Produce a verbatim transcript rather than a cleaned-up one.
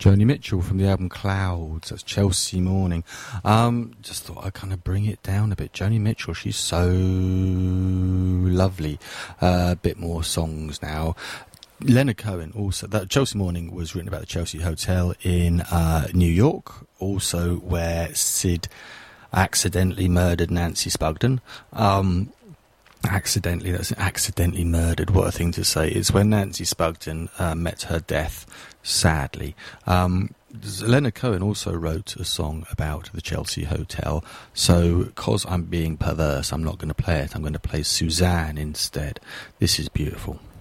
Joni Mitchell from the album Clouds. That's Chelsea Morning. Um, just thought I'd kind of bring it down a bit. Joni Mitchell, she's so lovely. Uh, a bit more songs now. Leonard Cohen also. That Chelsea Morning was written about the Chelsea Hotel in uh, New York, also where Sid accidentally murdered Nancy Spugden. Um, accidentally, that's accidentally murdered. What a thing to say. It's when Nancy Spugden uh, met her death, sadly. Um, Leonard Cohen also wrote a song about the Chelsea Hotel. So, because I'm being perverse, I'm not going to play it. I'm going to play Suzanne instead. This is beautiful.